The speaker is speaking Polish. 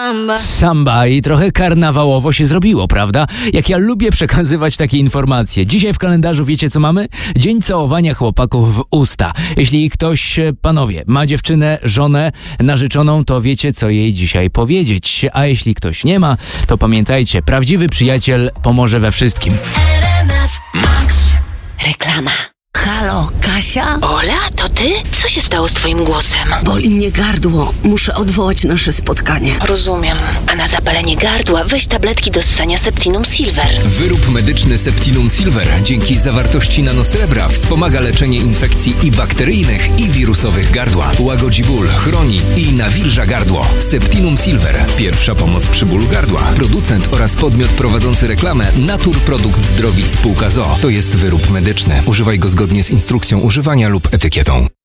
Samba i trochę karnawałowo się zrobiło, prawda? Jak ja lubię przekazywać takie informacje. Dzisiaj w kalendarzu wiecie co mamy? Dzień całowania chłopaków w usta. Jeśli ktoś, panowie, ma dziewczynę, żonę, narzeczoną, to wiecie co jej dzisiaj powiedzieć. A jeśli ktoś nie ma, to pamiętajcie, prawdziwy przyjaciel pomoże we wszystkim. RMF Max. Reklama. Halo, Kasia? Ola, to ty? Co się stało z twoim głosem? Boli mnie gardło. Muszę odwołać nasze spotkanie. Rozumiem. A na zapalenie gardła weź tabletki do ssania Septinum Silver. Wyrób medyczny Septinum Silver dzięki zawartości nanosrebra wspomaga leczenie infekcji i bakteryjnych, i wirusowych gardła. Łagodzi ból, chroni i nawilża gardło. Septinum Silver. Pierwsza pomoc przy bólu gardła. Producent oraz podmiot prowadzący reklamę Naturprodukt Zdrowic Spółka ZOO. To jest wyrób medyczny. Używaj go zgodnie z instrukcją używania lub etykietą.